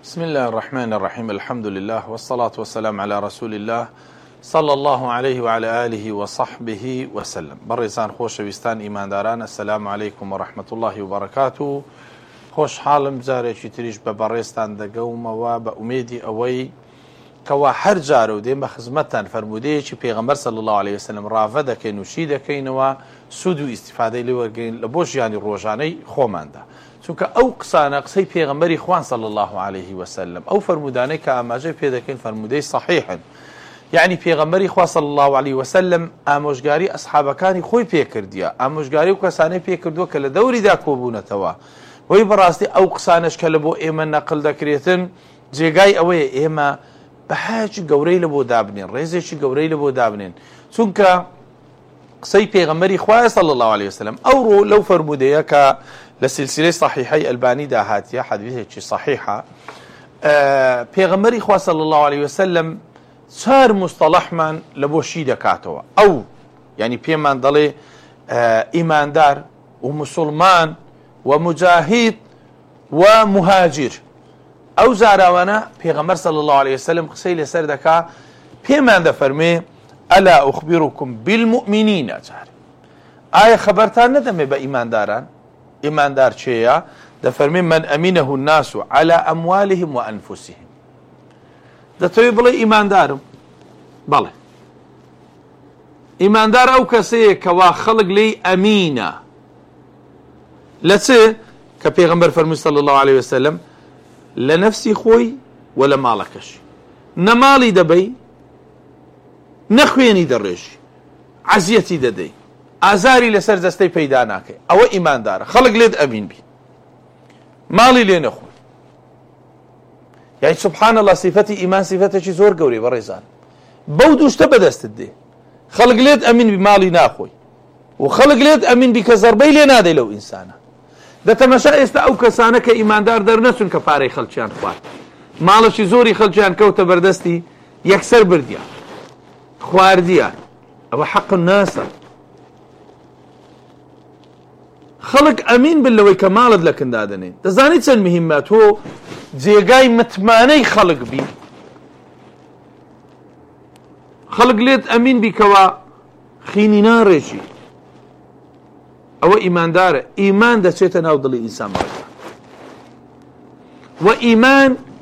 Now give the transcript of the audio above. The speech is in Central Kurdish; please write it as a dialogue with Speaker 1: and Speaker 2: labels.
Speaker 1: بسم الله الرحمن الرحيم. الحمد لله والصلاة والسلام على رسول الله صلى الله عليه وعلى آله وصحبه وسلم. بەڕێزان خۆشەویستان ئیمانداران، السلام عليكم ورحمة الله وبركاته. خۆشحاڵم جارێکی تریش بە بەڕێزتان دەگەومەوە بە ئومێدی ئەوەی کەوا هەر جارە و دێن بە خزمەتتان فەرمودەیەکی پێغەمبەر صلی الله عليه وسلم ڕاڤە دەکەین و شی دەکەینەوە سود و ئیستیفادەی لێ وەرگین لە بۆ ژیانی ڕۆژانەی خۆماندا، چونکە ئەو قسانە قسەی پێغەمبەری خوان صلی الله عليه وسلم، ئەو فەرمودانەی کە ئاماژەی پێ دەکەین فەرمودەی صحیحن، یعنی پێغەمبەری خوا صلی الله عليه وسلم ئامۆژگاری ئەسحابەکانی خۆی پێکردیە، ئامۆژگاری و کەسانەی پێکردووە کە لە دەوریدا کۆبوونەتەوە. وەی بەڕاستی ئەو قسانش کە لە بۆ ئێمە نەقل دەکرێتن جێگای ئەوەیە ئێمە بەحایەکی گەورەی لە بۆ دابنێن، ڕێزێکی گەورەی لە بۆ دابنێن، چونکە قسەی پێغەمبەری خوایە صلی الله عليه وسلم. ئەوڕۆ لەو فەرمودەیە کە لە سلسلەی صحیحەی ئەلبانیدا هاتیە، حەدیثێکی صحیحە، پێغەمبەری خوا صلی الله عليه وسلم چار مستەڵەحمان لە بۆ شی دەکاتەوە. ئەو یعنی پێمان دەڵێ ئیماندار و موسڵمان و مجاهید و مهاجر. ئەو زاراوانە پێغەمبەر صلی الله عليه وسلم قسەی لەسەر دەکا، پێمان دەفەرمێ ئەلا ئوخبیڕکم بالمؤمنین. ئایا خەبەرتان نەدەمێ بە ئیمانداران؟ ئیماندار چێیە؟ دەفەرمێ من ئەمینەه الناس على ئەموالهم وأنفسهم. دەتەوێت بڵێ ئیماندارم؟ بەڵێ، ئیماندار ئەو کەسەیە کەوا خەڵک لێی ئەمینە لە چێ؟ کە پێغەمبەر فەرمووی صلی الله عليه وسلم لە نەفسی خۆی و لە ماڵەکەش، نەماڵی دەبەی، نەخوێنی دەڕێژی، عەزیەتی دەدەی، ئازاری لەسەر دەستەی پەیدا ناکەی، ئەوە ئیماندارە، خەڵک لێت ئەمین بی، ماڵی لێ نەخۆی. یعنی سبحان الله، صفەتی ئیمان صفەتێکی زۆر گەورەی بەڕێزان، بەو دووشتە بەدەستت دێ، خەڵک لێت ئەمین بی، ماڵی ناخۆی، و خەڵک لێت ئەمین بی کە زەربەی لێ نادەی لەو ئینسانە. دەتەمەشا ئێستا ئەو کەسانە کە ئیماندار دەرنەچون کە پارەی خەڵکیان خوارد، ماڵەشی زۆری خەڵکیان کەوتە بەردەستی، یەکسەر بردیان خواردیان، ئەوە حەق ناسە. خەڵک ئەمین بن لەوەی کە ماڵت لە کندا دەنێن. دەزانیت چەند مهمە تۆ جێگای متمانەی خەڵک بی، خەڵک لێت ئەمین بیکەوە خینی ناڕێژی، ئەوە ئیماندارە. ئیمان دەچێتە ناو دڵی ئینسان بەڕێزان، و ئیمان